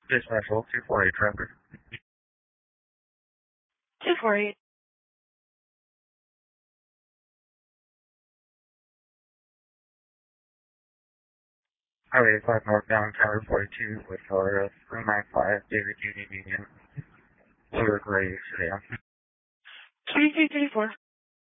Dispatchable 248 traffic. 248. Highway 5 northbound, Tower 42 with RS 395, David Union Union. Blue or gray sedan. 3334.